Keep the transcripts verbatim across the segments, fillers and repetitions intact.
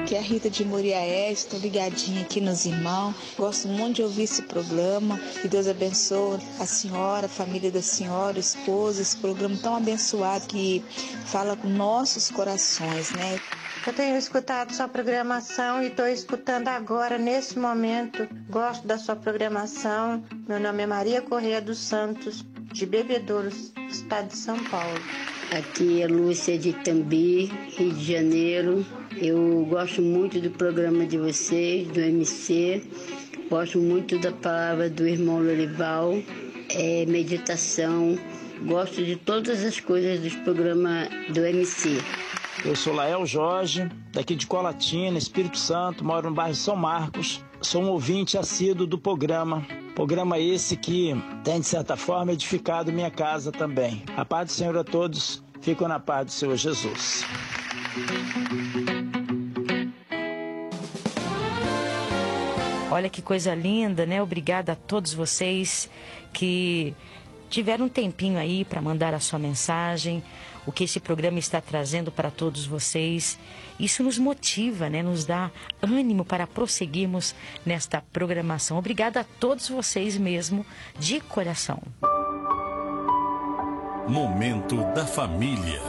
Aqui é a Rita de Muriaé, estou ligadinha aqui nos irmãos. Gosto muito de ouvir esse programa. Que Deus abençoe a senhora, a família da senhora, a esposa, esse programa tão abençoado que fala com nossos corações, né? Eu tenho escutado sua programação e estou escutando agora, nesse momento. Gosto da sua programação. Meu nome é Maria Correia dos Santos, de Bebedouros, estado de São Paulo. Aqui é Lúcia de Itambi, Rio de Janeiro. Eu gosto muito do programa de vocês, do M C. Gosto muito da palavra do irmão Lorival, é, meditação. Gosto de todas as coisas dos programas do M C. Eu sou Lael Jorge, daqui de Colatina, Espírito Santo, moro no bairro São Marcos. Sou um ouvinte assíduo do programa. Programa esse que tem, de certa forma, edificado minha casa também. A paz do Senhor a todos. Fico na paz do Senhor Jesus. Olha que coisa linda, né? Obrigada a todos vocês que tiveram um tempinho aí para mandar a sua mensagem, o que esse programa está trazendo para todos vocês. Isso nos motiva, né? Nos dá ânimo para prosseguirmos nesta programação. Obrigada a todos vocês mesmo, de coração. Momento da Família.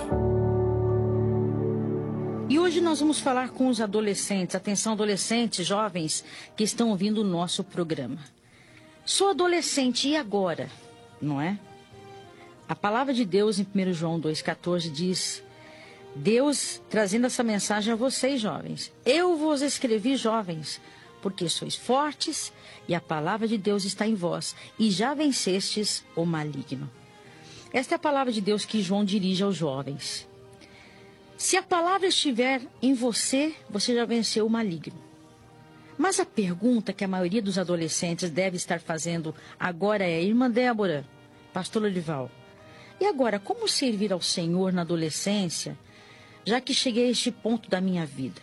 E hoje nós vamos falar com os adolescentes. Atenção, adolescentes, jovens que estão ouvindo o nosso programa. Sou adolescente, e agora? Não é? A palavra de Deus em primeiro João dois, quatorze diz: Deus trazendo essa mensagem a vocês, jovens. Eu vos escrevi, jovens, porque sois fortes e a palavra de Deus está em vós e já vencestes o maligno. Esta é a palavra de Deus que João dirige aos jovens. Se a palavra estiver em você, você já venceu o maligno. Mas a pergunta que a maioria dos adolescentes deve estar fazendo agora é: irmã Débora, pastor Lorival, e agora, como servir ao Senhor na adolescência, já que cheguei a este ponto da minha vida?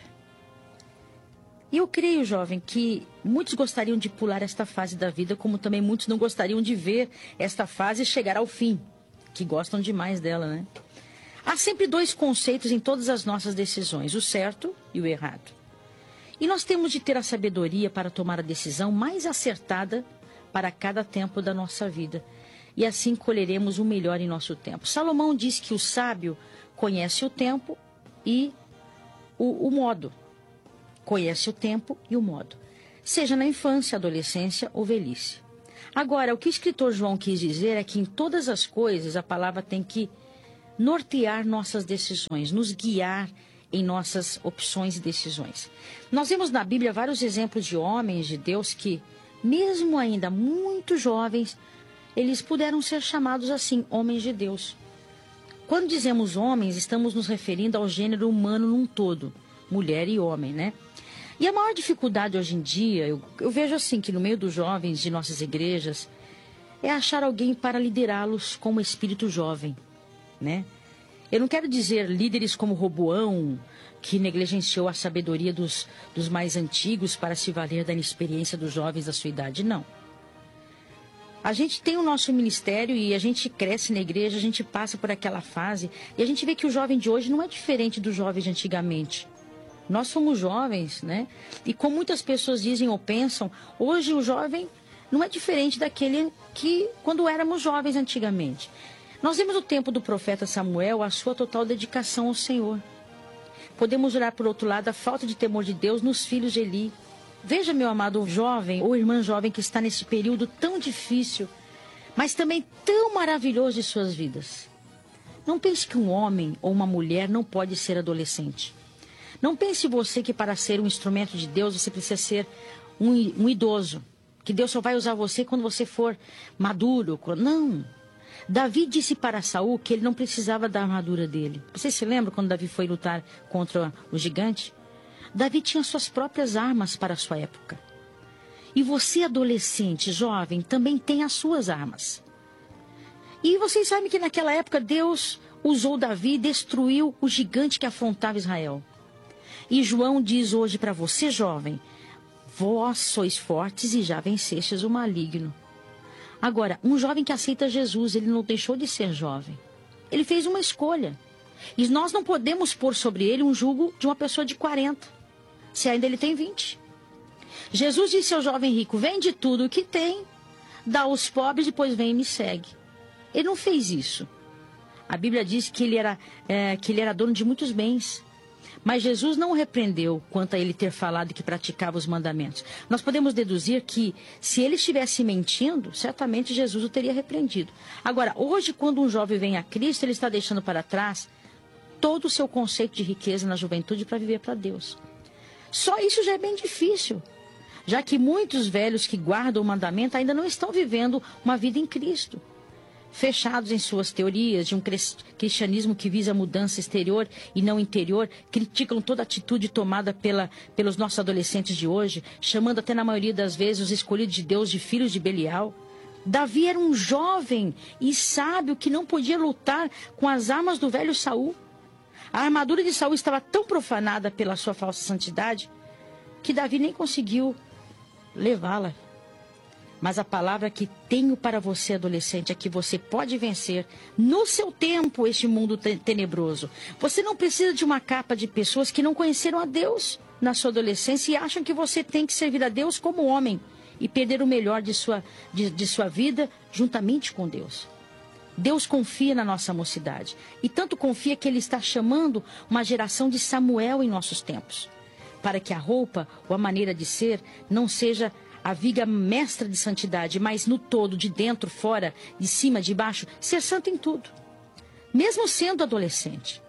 E eu creio, jovem, que muitos gostariam de pular esta fase da vida, como também muitos não gostariam de ver esta fase chegar ao fim, que gostam demais dela, né? Há sempre dois conceitos em todas as nossas decisões, o certo e o errado. E nós temos de ter a sabedoria para tomar a decisão mais acertada para cada tempo da nossa vida. E assim colheremos o melhor em nosso tempo. Salomão diz que o sábio conhece o tempo e o, o modo. Conhece o tempo e o modo. Seja na infância, adolescência ou velhice. Agora, o que o escritor João quis dizer é que em todas as coisas a palavra tem que nortear nossas decisões, nos guiar em nossas opções e decisões. Nós vemos na Bíblia vários exemplos de homens de Deus que, mesmo ainda muito jovens, eles puderam ser chamados assim, homens de Deus. Quando dizemos homens, estamos nos referindo ao gênero humano num todo, mulher e homem, né? E a maior dificuldade hoje em dia, eu, eu vejo assim, que no meio dos jovens de nossas igrejas, é achar alguém para liderá-los como espírito jovem, né? Eu não quero dizer líderes como Roboão, que negligenciou a sabedoria dos, dos mais antigos para se valer da inexperiência dos jovens da sua idade, não. A gente tem o nosso ministério e a gente cresce na igreja, a gente passa por aquela fase e a gente vê que o jovem de hoje não é diferente do jovem de antigamente. Nós somos jovens, né? E como muitas pessoas dizem ou pensam, hoje o jovem não é diferente daquele que quando éramos jovens antigamente. Nós vemos o tempo do profeta Samuel, a sua total dedicação ao Senhor. Podemos olhar por outro lado a falta de temor de Deus nos filhos de Eli. Veja, meu amado jovem ou irmã jovem que está nesse período tão difícil, mas também tão maravilhoso de suas vidas. Não pense que um homem ou uma mulher não pode ser adolescente. Não pense você que para ser um instrumento de Deus você precisa ser um, um idoso, que Deus só vai usar você quando você for maduro. Não. Davi disse para Saul que ele não precisava da armadura dele. Você se lembra quando Davi foi lutar contra o gigante? Davi tinha suas próprias armas para a sua época. E você, adolescente, jovem, também tem as suas armas. E vocês sabem que naquela época Deus usou Davi e destruiu o gigante que afrontava Israel. E João diz hoje para você, jovem, vós sois fortes e já vencestes o maligno. Agora, um jovem que aceita Jesus, ele não deixou de ser jovem. Ele fez uma escolha. E nós não podemos pôr sobre ele um jugo de uma pessoa de quarenta. se ainda ele tem vinte. Jesus disse ao jovem rico, vende tudo o que tem, dá aos pobres, depois vem e me segue. Ele não fez isso. A Bíblia diz que ele era, é, que ele era dono de muitos bens. Mas Jesus não o repreendeu quanto a ele ter falado que praticava os mandamentos. Nós podemos deduzir que, se ele estivesse mentindo, certamente Jesus o teria repreendido. Agora, hoje, quando um jovem vem a Cristo, ele está deixando para trás todo o seu conceito de riqueza na juventude para viver para Deus. Só isso já é bem difícil, já que muitos velhos que guardam o mandamento ainda não estão vivendo uma vida em Cristo. Fechados em suas teorias de um cristianismo que visa mudança exterior e não interior, criticam toda atitude tomada pela, pelos nossos adolescentes de hoje, chamando até na maioria das vezes os escolhidos de Deus de filhos de Belial. Davi era um jovem e sábio que não podia lutar com as armas do velho Saul. A armadura de Saul estava tão profanada pela sua falsa santidade que Davi nem conseguiu levá-la. Mas a palavra que tenho para você, adolescente, é que você pode vencer no seu tempo este mundo tenebroso. Você não precisa de uma capa de pessoas que não conheceram a Deus na sua adolescência e acham que você tem que servir a Deus como homem e perder o melhor de sua, de, de sua vida juntamente com Deus. Deus confia na nossa mocidade e tanto confia que Ele está chamando uma geração de Samuel em nossos tempos, para que a roupa ou a maneira de ser não seja a viga mestra de santidade, mas no todo, de dentro, fora, de cima, de baixo, ser santo em tudo. Mesmo sendo adolescente,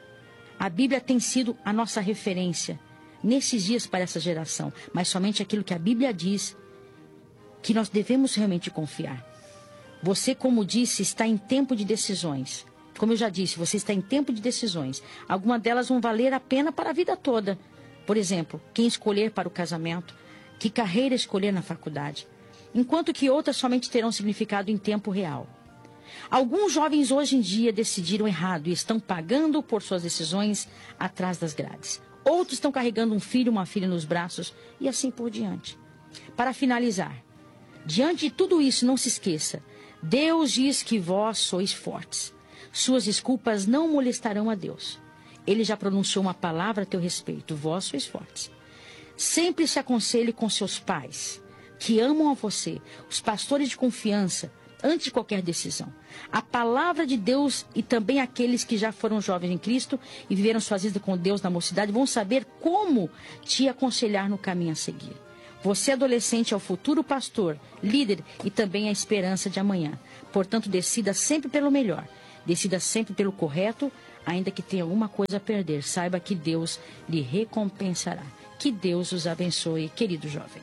a Bíblia tem sido a nossa referência nesses dias para essa geração, mas somente aquilo que a Bíblia diz que nós devemos realmente confiar. Você, como disse, está em tempo de decisões. Como eu já disse, você está em tempo de decisões. Algumas delas vão valer a pena para a vida toda. Por exemplo, quem escolher para o casamento, que carreira escolher na faculdade, enquanto que outras somente terão significado em tempo real. Alguns jovens hoje em dia decidiram errado e estão pagando por suas decisões atrás das grades. Outros estão carregando um filho, uma filha nos braços e assim por diante. Para finalizar, diante de tudo isso, não se esqueça, Deus diz que vós sois fortes. Suas desculpas não molestarão a Deus. Ele já pronunciou uma palavra a teu respeito, vós sois fortes. Sempre se aconselhe com seus pais, que amam a você, os pastores de confiança, antes de qualquer decisão. A palavra de Deus e também aqueles que já foram jovens em Cristo e viveram suas vidas com Deus na mocidade vão saber como te aconselhar no caminho a seguir. Você, adolescente, é o futuro pastor, líder e também a esperança de amanhã. Portanto, decida sempre pelo melhor. Decida sempre pelo correto, ainda que tenha alguma coisa a perder. Saiba que Deus lhe recompensará. Que Deus os abençoe, querido jovem.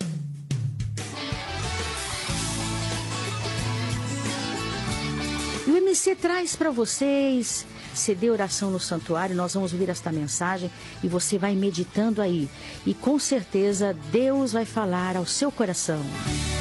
E o M C traz para vocês C D Oração no Santuário. Nós vamos ouvir esta mensagem e você vai meditando aí. E com certeza Deus vai falar ao seu coração.